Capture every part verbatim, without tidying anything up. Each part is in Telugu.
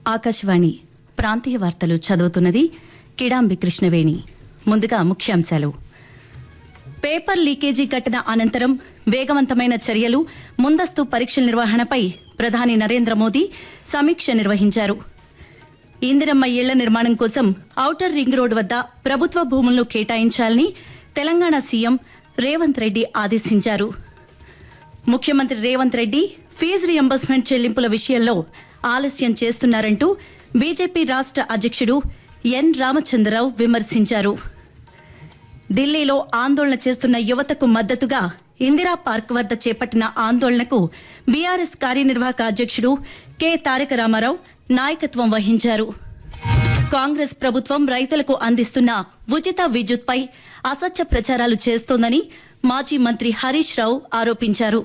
ఆకాశవాణి ప్రాంతీయ వార్తలు చదువుతున్నది కిడాంబి కృష్ణవేణి. ముందుగా ముఖ్యాంశాలు. పేపర్ లీకేజీ ఘటన అనంతరం వేగవంతమైన చర్యలు, ముందస్తు పరీక్షల నిర్వహణపై ప్రధాని నరేంద్ర మోదీ సమీక్ష నిర్వహించారు. ఇందిరమ్మ ఇళ్ల నిర్మాణం కోసం ఔటర్ రింగ్ రోడ్డు వద్ద ప్రభుత్వ భూములను కేటాయించాలని తెలంగాణ సీఎం రేవంత్ రెడ్డి ఆదేశించారు. ముఖ్యమంత్రి రేవంత్ రెడ్డి ఫీజు రియంబర్స్మెంట్ చెల్లింపుల విషయంలో ఆలస్యం చేస్తున్నారంటూ బీజేపీ రాష్ట్ర అధ్యక్షుడు ఎన్ రామచంద్రరావు విమర్శించారు. ఢిల్లీలో ఆందోళన చేస్తున్న యువతకు మద్దతుగా ఇందిరా పార్క్ వద్ద చేపట్టిన ఆందోళనకు బీఆర్ఎస్ కార్యనిర్వాహక అధ్యక్షుడు కె తారక రామారావు నాయకత్వం వహించారు. కాంగ్రెస్ ప్రభుత్వం రైతులకు అందిస్తున్న ఉచిత విద్యుత్పై అసత్య ప్రచారాలు చేస్తోందని మాజీ మంత్రి హరీష్ రావు ఆరోపించారు.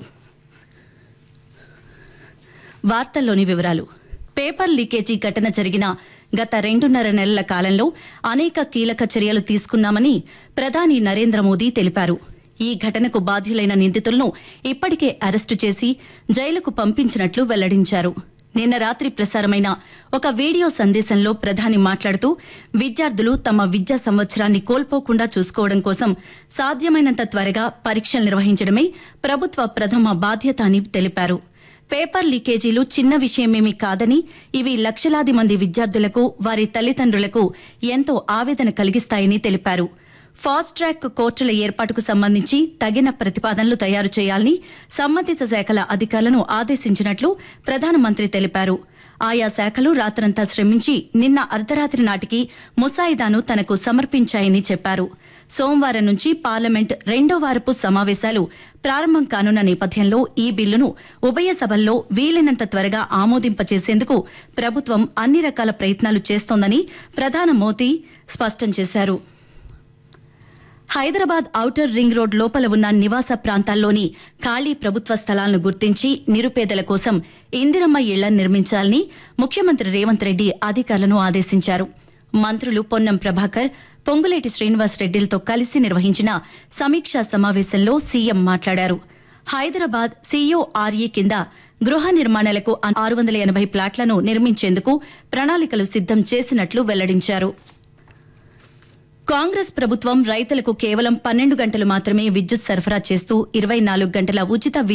వార్తల్లోని వివరాలు. పేపర్ లీకేజీ ఘటన జరిగిన గత రెండున్నర నెలల కాలంలో అనేక కీలక చర్యలు తీసుకున్నామని ప్రధాని నరేంద్ర మోదీ తెలిపారు. ఈ ఘటనకు బాధ్యులైన నిందితులను ఇప్పటికే అరెస్టు చేసి జైలుకు పంపించినట్లు వెల్లడించారు. నిన్న రాత్రి ప్రసారమైన ఒక వీడియో సందేశంలో ప్రధాని మాట్లాడుతూ విద్యార్థులు తమ విద్యా సంవత్సరాన్ని కోల్పోకుండా చూసుకోవడం కోసం సాధ్యమైనంత త్వరగా పరీక్షలు నిర్వహించడమే ప్రభుత్వ ప్రథమ బాధ్యత అని తెలిపారు. పేపర్ లీకేజీలు చిన్న విషయమేమీ కాదని, ఇవి లక్షలాది మంది విద్యార్థులకు, వారి తల్లిదండ్రులకు ఎంతో ఆవేదన కలిగిస్తాయని తెలిపారు. ఫాస్ట్ ట్రాక్ కోర్టుల ఏర్పాటుకు సంబంధించి తగిన ప్రతిపాదనలు తయారు చేయాలని సంబంధిత శాఖల అధికారులను ఆదేశించినట్లు ప్రధానమంత్రి తెలిపారు. ఆయా శాఖలు రాత్రంతా శ్రమించి నిన్న అర్ధరాత్రి నాటికి ముసాయిదాను తనకు సమర్పించాయని చెప్పారు. సోమవారం నుంచి పార్లమెంట్ రెండో వారపు సమావేశాలు ప్రారంభం కానున్న నేపథ్యంలో ఈ బిల్లును ఉభయ సభల్లో వీలైనంత త్వరగా ఆమోదింపచేసేందుకు ప్రభుత్వం అన్ని రకాల ప్రయత్నాలు చేస్తోందని ప్రధాని మోదీ స్పష్టం చేశారు. హైదరాబాద్ ఔటర్ రింగ్ రోడ్ లోపల ఉన్న నివాస ప్రాంతాల్లోని ఖాళీ ప్రభుత్వ స్థలాలను గుర్తించి నిరుపేదల కోసం ఇందిరమ్మ ఇళ్లను నిర్మించాలని ముఖ్యమంత్రి రేవంత్ రెడ్డి అధికారులను ఆదేశించారు. మంత్రులు పొన్నం ప్రభాకర్, పొంగులేటి శ్రీనివాసరెడ్డిలతో కలిసి నిర్వహించిన సమీక్షా సమావేశంలో సీఎం మాట్లాడారు. హైదరాబాద్ సీఓఆర్ఈ కింద గృహ నిర్మాణాలకు ఆరు వందల ఎనభై ప్లాట్లను నిర్మించేందుకు ప్రణాళికలు సిద్దం చేసినట్లు వెల్లడించారు. కాంగ్రెస్ ప్రభుత్వం రైతులకు కేవలం పన్నెండు గంటలు మాత్రమే విద్యుత్ సరఫరా చేస్తూ ఇరవై నాలుగు గంటల ఉచిత